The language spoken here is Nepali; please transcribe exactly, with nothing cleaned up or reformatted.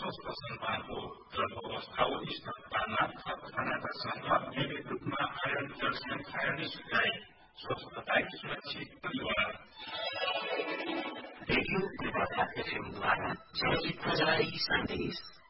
स्वस्थ सन्तानको गर्भावस्था वा स्तनपानमा खानाका सङ्ग नियमित रूपमा आयरन क्याल्सियम खाएर नै सुधाए स्वस्थताई सुरक्षित परिवार रेडियो एफएमद्वारा जारी सन्देश